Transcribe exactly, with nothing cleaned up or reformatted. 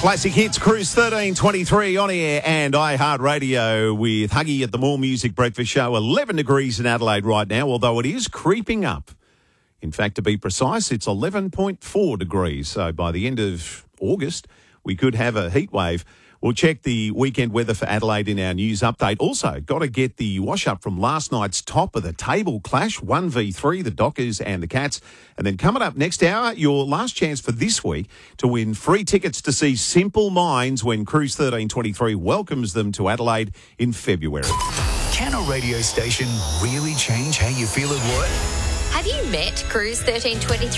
Classic Hits, Cruise thirteen twenty-three on air and iHeartRadio with Huggy at the More Music Breakfast Show. eleven degrees in Adelaide right now, although it is creeping up. In fact, to be precise, it's eleven point four degrees. So by the end of August, we could have a heat wave. We'll check the weekend weather for Adelaide in our news update. Also, got to get the wash-up from last night's top of the table clash, one v three, the Dockers and the Cats. And then coming up next hour, your last chance for this week to win free tickets to see Simple Minds when Cruise thirteen twenty-three welcomes them to Adelaide in February. Can a radio station really change how you feel at work? Have you met Cruise thirteen twenty-three?